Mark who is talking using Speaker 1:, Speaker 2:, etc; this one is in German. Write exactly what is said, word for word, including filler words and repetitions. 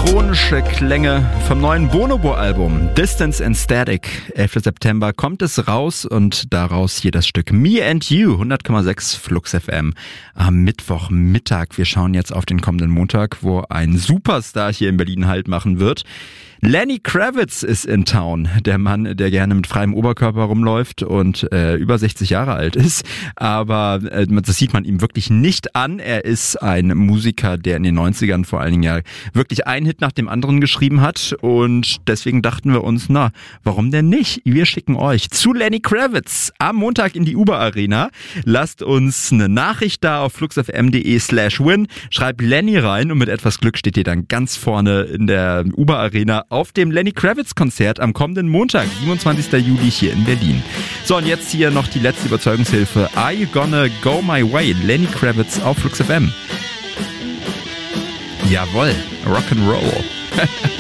Speaker 1: elektronische Klänge vom neuen Bonobo-Album Distance and Static. elfter September kommt es raus und daraus hier das Stück Me and You, hundert Komma sechs Flux F M am Mittwochmittag. Wir schauen jetzt auf den kommenden Montag, wo ein Superstar hier in Berlin Halt machen wird. Lenny Kravitz ist in Town, der Mann, der gerne mit freiem Oberkörper rumläuft und äh, über sechzig Jahre alt ist, aber äh, das sieht man ihm wirklich nicht an. Er ist ein Musiker, der in den neunzigern vor allen Dingen ja wirklich einen Hit nach dem anderen geschrieben hat und deswegen dachten wir uns, na, warum denn nicht? Wir schicken euch zu Lenny Kravitz am Montag in die Uber Arena. Lasst uns eine Nachricht da auf fluxfm.de slash win, schreibt Lenny rein und mit etwas Glück steht ihr dann ganz vorne in der Uber Arena auf dem Lenny Kravitz Konzert am kommenden Montag, siebenundzwanzigster Juli hier in Berlin. So, und jetzt hier noch die letzte Überzeugungshilfe. Are You Gonna Go My Way? Lenny Kravitz auf Flux F M. Jawohl, Rock'n'Roll.